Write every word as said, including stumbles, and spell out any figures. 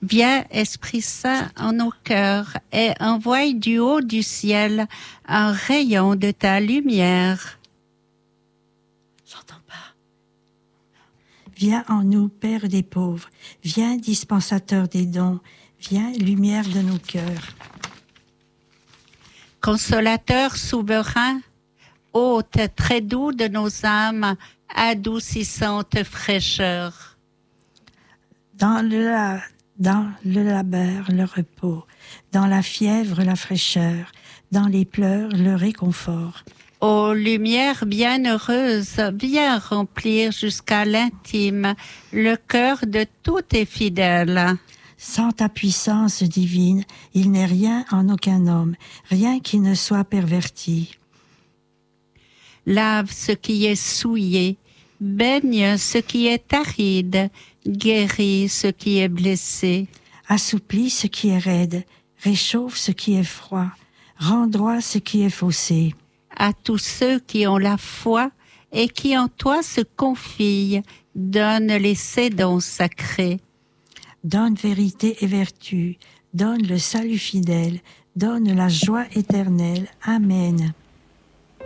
Viens, Esprit Saint, en nos cœurs et envoie du haut du ciel un rayon de ta lumière. J'entends pas. Viens en nous, Père des pauvres. Viens, dispensateur des dons. Viens, lumière de nos cœurs. Consolateur souverain, hôte très doux de nos âmes, adoucissante fraîcheur. Dans le, la, dans le labeur, le repos. Dans la fièvre, la fraîcheur. Dans les pleurs, le réconfort. Ô lumière bienheureuse, viens remplir jusqu'à l'intime le cœur de tous tes fidèles. Sans ta puissance divine, il n'est rien en aucun homme, rien qui ne soit perverti. Lave ce qui est souillé, baigne ce qui est aride, guéris ce qui est blessé. Assouplis ce qui est raide, réchauffe ce qui est froid, rends droit ce qui est faussé. À tous ceux qui ont la foi et qui en toi se confient, donne les ces dons sacrés. Donne vérité et vertu, donne le salut fidèle, donne la joie éternelle. Amen.